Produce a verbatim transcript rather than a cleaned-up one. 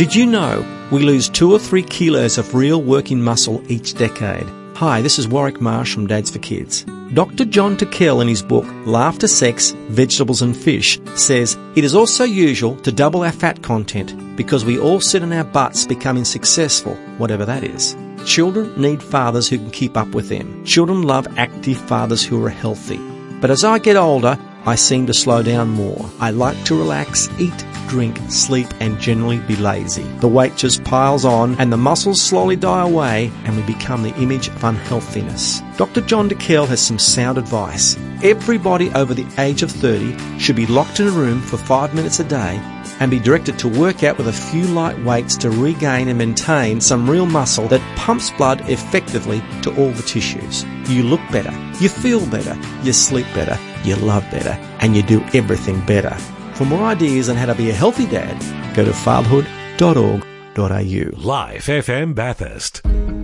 Did you know we lose two or three kilos of real working muscle each decade? Hi, this is Warwick Marsh from Dads for Kids. Doctor John Tickell in his book Laughter, Sex, Vegetables and Fish says it is also usual to double our fat content because we all sit on our butts becoming successful, whatever that is. Children need fathers who can keep up with them. Children love active fathers who are healthy. But as I get older, I seem to slow down more. I like to relax, eat, drink, sleep and generally be lazy. The weight just piles on and the muscles slowly die away and we become the image of unhealthiness. Doctor John Tickell has some sound advice. Everybody over the age of thirty should be locked in a room for five minutes a day and be directed to work out with a few light weights to regain and maintain some real muscle that pumps blood effectively to all the tissues. You look better, you feel better, you sleep better, you love better, and you do everything better. For more ideas on how to be a healthy dad, go to fatherhood dot org dot a u. Live F M Bathurst.